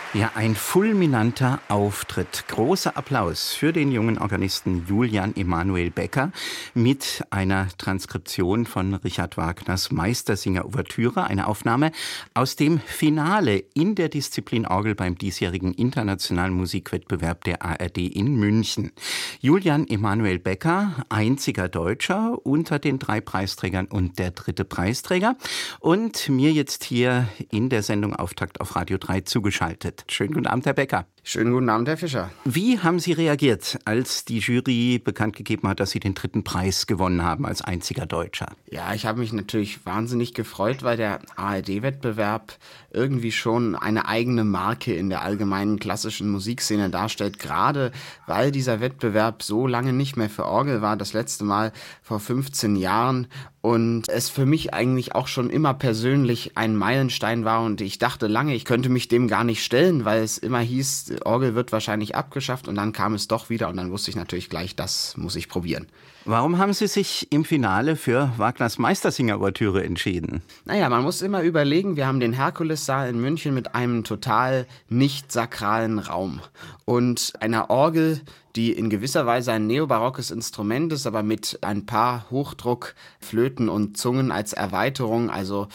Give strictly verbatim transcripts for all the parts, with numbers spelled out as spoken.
Ja, ein fulminanter Auftritt. Großer Applaus für den jungen Organisten Julian Emanuel Becker mit einer Transkription von Richard Wagners Meistersinger-Ouvertüre, eine Aufnahme aus dem Finale in der Disziplin Orgel beim diesjährigen Internationalen Musikwettbewerb der A R D in München. Julian Emanuel Becker, einziger Deutscher unter den drei Preisträgern und der dritte Preisträger. Und mir jetzt hier in der Sendung Auftakt auf Radio drei zugeschaltet. Schönen guten Abend, Herr Becker. Schönen guten Abend, Herr Fischer. Wie haben Sie reagiert, als die Jury bekannt gegeben hat, dass Sie den dritten Preis gewonnen haben als einziger Deutscher? Ja, ich habe mich natürlich wahnsinnig gefreut, weil der A R D-Wettbewerb irgendwie schon eine eigene Marke in der allgemeinen klassischen Musikszene darstellt. Gerade weil dieser Wettbewerb so lange nicht mehr für Orgel war, das letzte Mal vor fünfzehn Jahren. Und es für mich eigentlich auch schon immer persönlich ein Meilenstein war. Und ich dachte lange, ich könnte mich dem gar nicht stellen, weil es immer hieß, Orgel wird wahrscheinlich abgeschafft. Und dann kam es doch wieder. Und dann wusste ich natürlich gleich, das muss ich probieren. Warum haben Sie sich im Finale für Wagners Meistersinger-Ouvertüre entschieden? Naja, man muss immer überlegen, wir haben den Herkulessaal in München mit einem total nicht sakralen Raum und einer Orgel, die in gewisser Weise ein neobarockes Instrument ist, aber mit ein paar Hochdruckflöten und Zungen als Erweiterung, also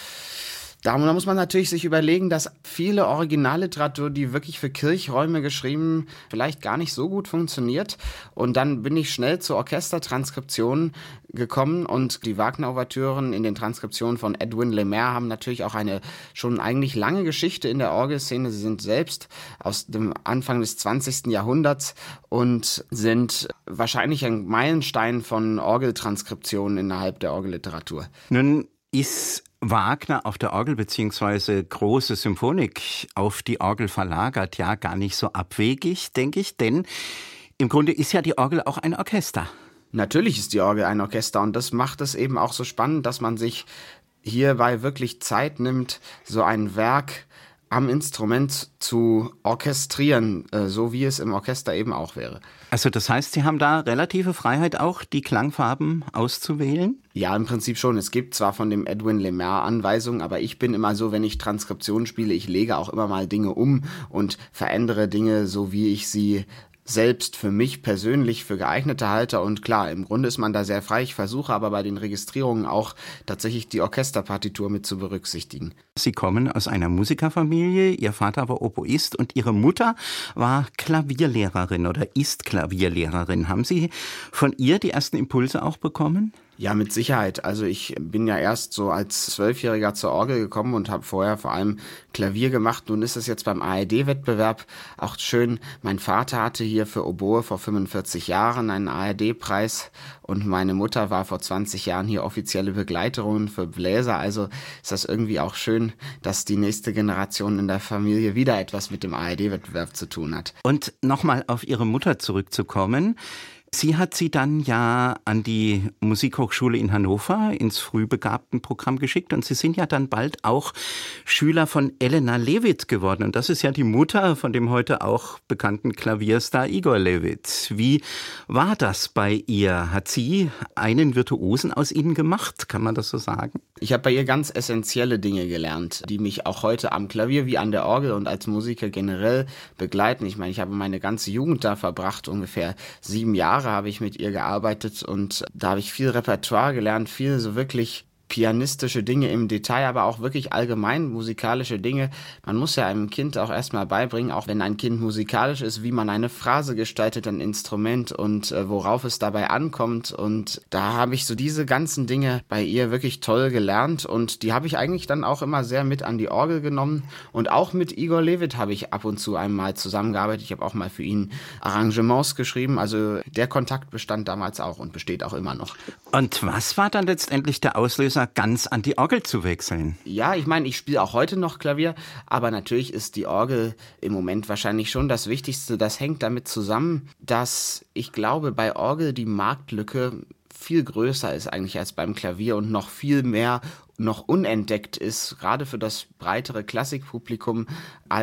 da muss man natürlich sich überlegen, dass viele Originalliteratur, die wirklich für Kirchräume geschrieben, vielleicht gar nicht so gut funktioniert. Und dann bin ich schnell zur Orchestertranskription gekommen und die Wagner-Ouvertüren in den Transkriptionen von Edwin Lemaire haben natürlich auch eine schon eigentlich lange Geschichte in der Orgelszene. Sie sind selbst aus dem Anfang des zwanzigsten Jahrhunderts und sind wahrscheinlich ein Meilenstein von Orgeltranskriptionen innerhalb der Orgelliteratur. Nun ist Wagner auf der Orgel beziehungsweise große Symphonik auf die Orgel verlagert, ja gar nicht so abwegig, denke ich, denn im Grunde ist ja die Orgel auch ein Orchester. Natürlich ist die Orgel ein Orchester und das macht es eben auch so spannend, dass man sich hierbei wirklich Zeit nimmt, so ein Werk am Instrument zu orchestrieren, so wie es im Orchester eben auch wäre. Also das heißt, Sie haben da relative Freiheit auch, die Klangfarben auszuwählen? Ja, im Prinzip schon. Es gibt zwar von dem Edwin Lemaire Anweisungen, aber ich bin immer so, wenn ich Transkription spiele, ich lege auch immer mal Dinge um und verändere Dinge, so wie ich sie selbst für mich persönlich für geeignete halte. Und klar, im Grunde ist man da sehr frei. Ich versuche aber bei den Registrierungen auch tatsächlich die Orchesterpartitur mit zu berücksichtigen. Sie kommen aus einer Musikerfamilie. Ihr Vater war Oboist und Ihre Mutter war Klavierlehrerin oder ist Klavierlehrerin. Haben Sie von ihr die ersten Impulse auch bekommen? Ja, mit Sicherheit. Also ich bin ja erst so als Zwölfjähriger zur Orgel gekommen und habe vorher vor allem Klavier gemacht. Nun ist es jetzt beim A R D-Wettbewerb auch schön. Mein Vater hatte hier für Oboe vor fünfundvierzig Jahren einen A R D-Preis und meine Mutter war vor zwanzig Jahren hier offizielle Begleiterin für Bläser. Also ist das irgendwie auch schön, dass die nächste Generation in der Familie wieder etwas mit dem A R D-Wettbewerb zu tun hat. Und nochmal auf Ihre Mutter zurückzukommen. Sie hat Sie dann ja an die Musikhochschule in Hannover ins Frühbegabtenprogramm geschickt und Sie sind ja dann bald auch Schüler von Elena Levit geworden. Und das ist ja die Mutter von dem heute auch bekannten Klavierstar Igor Levit. Wie war das bei ihr? Hat sie einen Virtuosen aus Ihnen gemacht? Kann man das so sagen? Ich habe bei ihr ganz essentielle Dinge gelernt, die mich auch heute am Klavier wie an der Orgel und als Musiker generell begleiten. Ich meine, ich habe meine ganze Jugend da verbracht, ungefähr sieben Jahre habe ich mit ihr gearbeitet und da habe ich viel Repertoire gelernt, viel so wirklich pianistische Dinge im Detail, aber auch wirklich allgemein musikalische Dinge. Man muss ja einem Kind auch erstmal beibringen, auch wenn ein Kind musikalisch ist, wie man eine Phrase gestaltet, ein Instrument und äh, worauf es dabei ankommt. Und da habe ich so diese ganzen Dinge bei ihr wirklich toll gelernt und die habe ich eigentlich dann auch immer sehr mit an die Orgel genommen. Und auch mit Igor Levit habe ich ab und zu einmal zusammengearbeitet. Ich habe auch mal für ihn Arrangements geschrieben. Also der Kontakt bestand damals auch und besteht auch immer noch. Und was war dann letztendlich der Auslöser, ganz an die Orgel zu wechseln? Ja, ich meine, ich spiele auch heute noch Klavier, aber natürlich ist die Orgel im Moment wahrscheinlich schon das Wichtigste. Das hängt damit zusammen, dass ich glaube, bei Orgel die Marktlücke viel größer ist eigentlich als beim Klavier und noch viel mehr noch unentdeckt ist, gerade für das breitere Klassikpublikum, als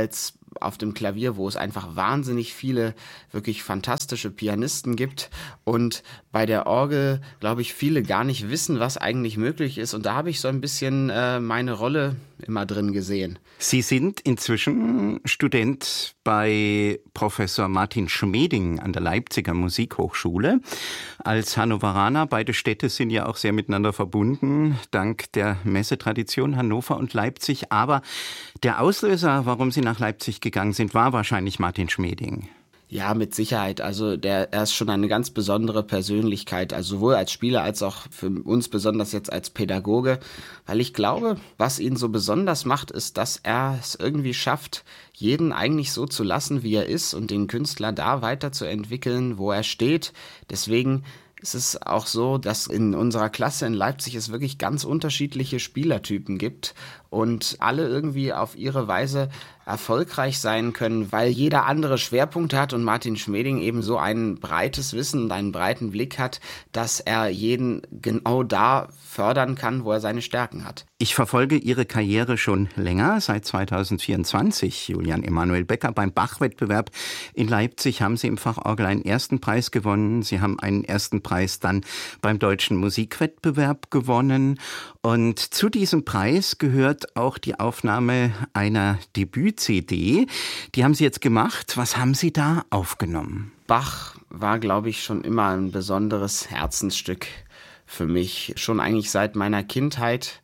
auf dem Klavier, wo es einfach wahnsinnig viele wirklich fantastische Pianisten gibt und bei der Orgel, glaube ich, viele gar nicht wissen, was eigentlich möglich ist. Und da habe ich so ein bisschen äh, meine Rolle immer drin gesehen. Sie sind inzwischen Student bei Professor Martin Schmeding an der Leipziger Musikhochschule. Als Hannoveraner, beide Städte sind ja auch sehr miteinander verbunden, dank der Messetradition Hannover und Leipzig. Aber der Auslöser, warum Sie nach Leipzig gegangen sind, war wahrscheinlich Martin Schmeding. Ja, mit Sicherheit. Also der, er ist schon eine ganz besondere Persönlichkeit, also sowohl als Spieler als auch für uns besonders jetzt als Pädagoge, weil ich glaube, was ihn so besonders macht, ist, dass er es irgendwie schafft, jeden eigentlich so zu lassen, wie er ist und den Künstler da weiterzuentwickeln, wo er steht. Deswegen ist es auch so, dass in unserer Klasse in Leipzig es wirklich ganz unterschiedliche Spielertypen gibt und alle irgendwie auf ihre Weise erfolgreich sein können, weil jeder andere Schwerpunkte hat und Martin Schmeding eben so ein breites Wissen und einen breiten Blick hat, dass er jeden genau da fördern kann, wo er seine Stärken hat. Ich verfolge Ihre Karriere schon länger, seit zweitausendvierundzwanzig. Julian Emanuel Becker, beim Bach-Wettbewerb in Leipzig haben Sie im Fach Orgel einen ersten Preis gewonnen. Sie haben einen ersten Preis dann beim Deutschen Musikwettbewerb gewonnen. Und zu diesem Preis gehört auch die Aufnahme einer Debüt-C D. Die haben Sie jetzt gemacht. Was haben Sie da aufgenommen? Bach war, glaube ich, schon immer ein besonderes Herzensstück für mich. Schon eigentlich seit meiner Kindheit.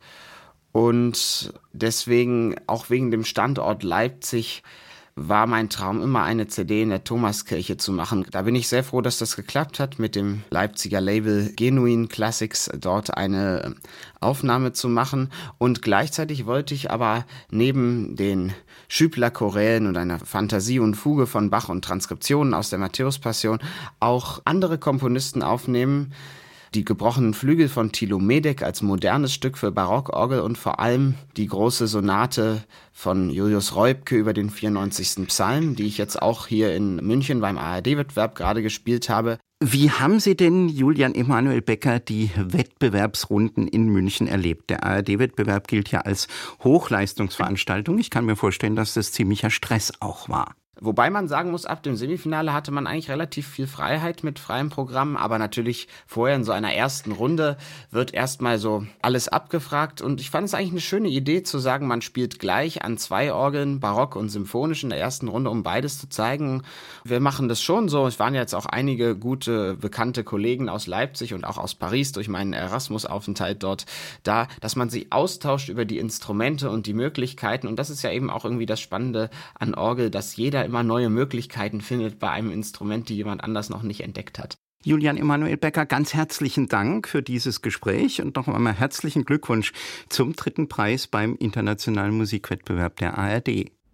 Und deswegen, auch wegen dem Standort Leipzig, war mein Traum immer eine C D in der Thomaskirche zu machen. Da bin ich sehr froh, dass das geklappt hat, mit dem Leipziger Label Genuine Classics dort eine Aufnahme zu machen. Und gleichzeitig wollte ich aber neben den Schübler-Chorälen und einer Fantasie und Fuge von Bach und Transkriptionen aus der Matthäus-Passion auch andere Komponisten aufnehmen. Die gebrochenen Flügel von Thilo Medeck als modernes Stück für Barockorgel und vor allem die große Sonate von Julius Reubke über den vierundneunzigsten Psalm, die ich jetzt auch hier in München beim A R D-Wettbewerb gerade gespielt habe. Wie haben Sie denn, Julian Emanuel Becker, die Wettbewerbsrunden in München erlebt? Der A R D-Wettbewerb gilt ja als Hochleistungsveranstaltung. Ich kann mir vorstellen, dass das ziemlicher Stress auch war. Wobei man sagen muss, ab dem Semifinale hatte man eigentlich relativ viel Freiheit mit freiem Programm, aber natürlich vorher in so einer ersten Runde wird erstmal so alles abgefragt und ich fand es eigentlich eine schöne Idee zu sagen, man spielt gleich an zwei Orgeln, Barock und Symphonisch in der ersten Runde, um beides zu zeigen. Wir machen das schon so, es waren jetzt auch einige gute, bekannte Kollegen aus Leipzig und auch aus Paris durch meinen Erasmus-Aufenthalt dort da, dass man sich austauscht über die Instrumente und die Möglichkeiten und das ist ja eben auch irgendwie das Spannende an Orgel, dass jeder immer neue Möglichkeiten findet bei einem Instrument, die jemand anders noch nicht entdeckt hat. Julian Emanuel Becker, ganz herzlichen Dank für dieses Gespräch und noch einmal herzlichen Glückwunsch zum dritten Preis beim Internationalen Musikwettbewerb der A R D.